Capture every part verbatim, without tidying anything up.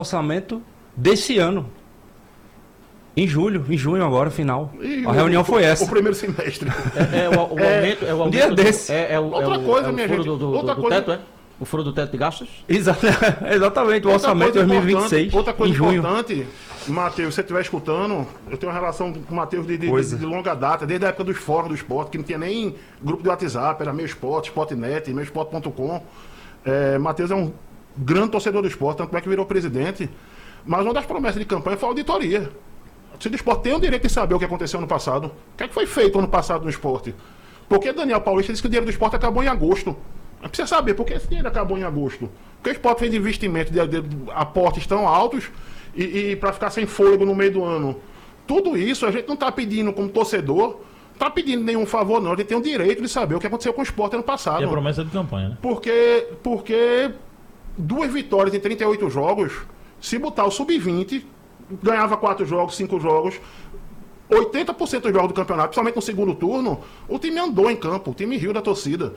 orçamento desse ano. Em julho, em junho agora, final. E a o, reunião foi essa. O primeiro semestre. É, é o, o aumento, é o um aumento dia do- desse. É, é o, Outra é o, coisa, é o minha furo gente, do, do, outra do coisa- teto, é? O furo do teto de gastos? Exato, exatamente, o Outra orçamento coisa dois mil e vinte e importante- seis, Outra coisa em junho. importante, Matheus, se você estiver escutando, eu tenho uma relação com o Matheus de, de, Coisa. de longa data, desde a época dos fóruns do esporte, que não tinha nem grupo de WhatsApp, era meu esporte, esportenet, meu esporte ponto com. É, Matheus é um grande torcedor do esporte, tanto é que virou presidente. Mas uma das promessas de campanha foi a auditoria. O torcedor do esporte tem o direito de saber o que aconteceu ano passado. O que, é que foi feito ano passado no esporte? Porque Daniel Paulista disse que o dinheiro do esporte acabou em agosto. Mas precisa saber por que esse dinheiro acabou em agosto. Porque o esporte fez de investimento, de, de, de aportes tão altos e, e para ficar sem fôlego no meio do ano. Tudo isso a gente não está pedindo como torcedor, não está pedindo nenhum favor, não. A gente tem o direito de saber o que aconteceu com o esporte ano passado. E a promessa de campanha, né? Porque, porque duas vitórias em trinta e oito jogos, se botar o sub vinte, ganhava quatro jogos, cinco jogos, oitenta por cento dos jogos do campeonato, principalmente no segundo turno, o time andou em campo, o time riu da torcida.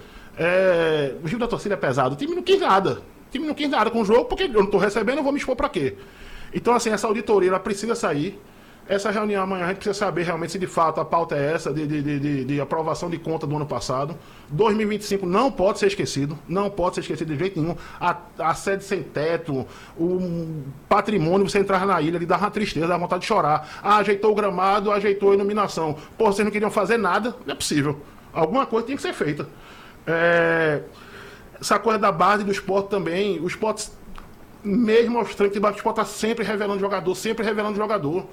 É, o rio da torcida é pesado, o time não quis nada. O time não quis nada com o jogo, porque eu não estou recebendo, eu vou me expor para quê? Então, assim, essa auditoria ela precisa sair. Essa reunião amanhã a gente precisa saber realmente se de fato a pauta é essa de, de, de, de, de aprovação de conta do ano passado. dois mil e vinte e cinco não pode ser esquecido, não pode ser esquecido de jeito nenhum. A, a sede sem teto, o patrimônio, você entrar na ilha, lhe dá uma tristeza, dá vontade de chorar. Ah, ajeitou o gramado, ajeitou a iluminação. Pô, vocês não queriam fazer nada, não é possível. Alguma coisa tem que ser feita. É, essa coisa da base do esporte também, o esporte, mesmo aos trancos, o esporte está sempre revelando jogador, sempre revelando jogador.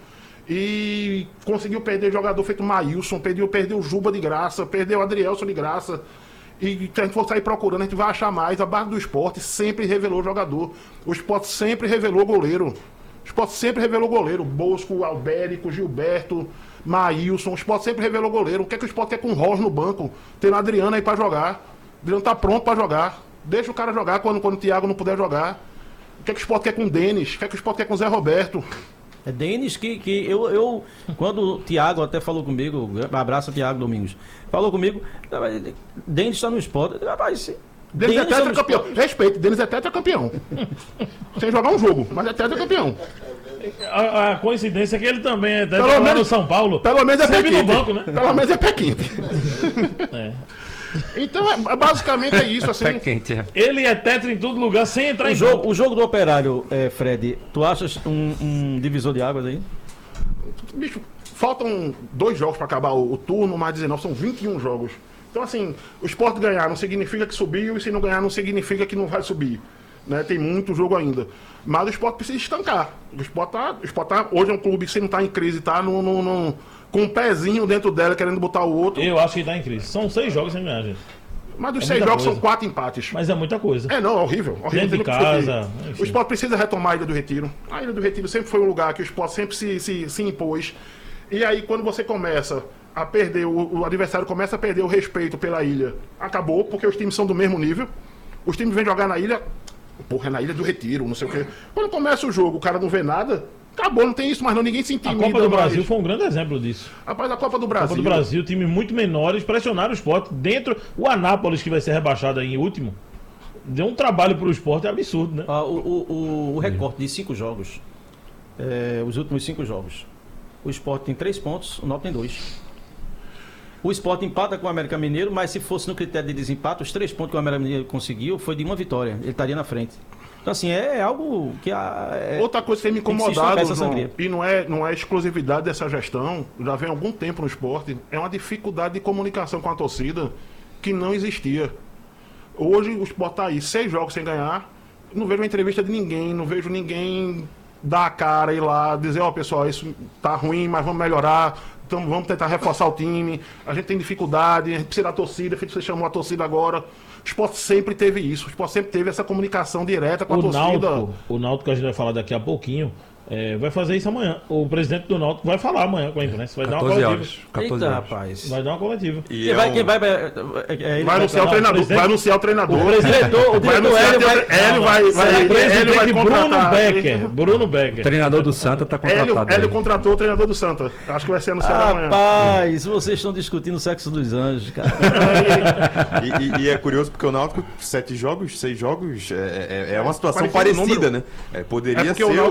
E conseguiu perder jogador feito Maílson, perdeu, perdeu o Juba de graça, perdeu o Adrielson de graça. E se a gente for sair procurando, a gente vai achar mais. A base do esporte sempre revelou jogador. O esporte sempre revelou goleiro. O esporte sempre revelou goleiro. Bosco, Albérico, Gilberto, Maílson. O esporte sempre revelou goleiro. O que é que o esporte quer com o Ross no banco? Tendo o Adriano aí pra jogar. O Adriano tá pronto pra jogar. Deixa o cara jogar quando, quando o Thiago não puder jogar. O que é que o esporte quer com o Denis? O que é que o esporte quer com o Zé Roberto? É Denis que, que eu, eu. Quando o Thiago até falou comigo, abraço Thiago Domingos, falou comigo, Denis está no esporte. Rapaz, Denis é tá no tetracampeão. esporte. Respeito, Denis é tetracampeão. Sem jogar um jogo, mas é tetracampeão. A, a coincidência é que ele também é Pelo lá menos- no São Paulo. Pelo menos é pé Sempre no quente. banco, né? Pelo menos é pé quente. É. Então, é, basicamente é isso, assim. Pé quente, é. Ele é tetra em todo lugar sem entrar O em jogo, jogo. o jogo do Operário, é, Fred, tu achas um, um divisor de águas aí? Bicho, faltam dois jogos para acabar o, o turno, mais dezenove, são vinte e um jogos. Então, assim, o esporte ganhar não significa que subiu, e se não ganhar não significa que não vai subir. Né? Tem muito jogo ainda. Mas o esporte precisa estancar. O esporte tá, o esporte tá, hoje é um clube que se não tá em crise, tá no, no, no- com um pezinho dentro dela, querendo botar o outro. Eu acho que tá em crise. São seis jogos sem ganhar, gente. Mas dos é seis muita jogos coisa. são quatro empates. Mas é muita coisa. É, não, é horrível. horrível Dentro de tem que discutir. casa, enfim. O esporte precisa retomar a Ilha do Retiro. A Ilha do Retiro sempre foi um lugar que o esporte sempre se, se, se impôs. E aí, quando você começa a perder, o, o adversário começa a perder o respeito pela ilha, acabou, porque os times são do mesmo nível. Os times vêm jogar na ilha, porra, é na Ilha do Retiro, não sei o quê. Quando começa o jogo, o cara não vê nada, acabou, não tem isso mais não, ninguém se A intimida Copa do mais. Brasil foi um grande exemplo disso. Rapaz, a Copa do A Brasil... Copa do Brasil, time muito menores, pressionaram o esporte dentro. O Anápolis, que vai ser rebaixado aí em último, deu um trabalho pro esporte absurdo, né? Ah, o, o, o, o recorte de cinco jogos, é, os últimos cinco jogos, o Sport tem três pontos, o Náutico tem dois. O Sport empata com o América Mineiro, mas se fosse no critério de desempate, os três pontos que o América Mineiro conseguiu foi de uma vitória. Ele estaria na frente. Então, assim, é, é algo que... A, é, Outra coisa que tem me tem que se incomodado, estancar essa João, sangria. e não é, não é exclusividade dessa gestão, já vem há algum tempo no esporte, é uma dificuldade de comunicação com a torcida que não existia. Hoje o esporte está aí, seis jogos sem ganhar, não vejo uma entrevista de ninguém, não vejo ninguém dar a cara, ir lá, dizer, ó, pessoal, isso tá ruim, mas vamos melhorar, então vamos tentar reforçar o time, a gente tem dificuldade, a gente precisa da torcida, você chamou a torcida agora. O esporte sempre teve isso, o esporte sempre teve essa comunicação direta com a O torcida. Náutico, o Náutico que a gente vai falar daqui a pouquinho, É, vai fazer isso amanhã. O presidente do Náutico vai falar amanhã com a imprensa. Vai dar uma quatorze coletiva. horas. quatorze Eita, horas. rapaz. Vai dar uma coletiva. E Quem é vai, um- quem vai, vai, é, é, ele Vai anunciar o não, treinador. presidente- Vai anunciar o treinador. O diretor, o Vai diretor anunciar Hélio o vai. tre- Hélio vai- Não, vai- não, Hélio presidente vai Bruno contratar. Becker. Bruno O Becker. treinador do Santa tá Hélio, contratado. Hélio aí. contratou o treinador do Santa. Acho que vai ser anunciado amanhã. Rapaz, vocês estão discutindo o sexo dos anjos, cara. E, e- e é curioso porque o Náutico, sete jogos, seis jogos, é, é- é uma situação Parecido o parecida, número. né? É, poderia É porque ser o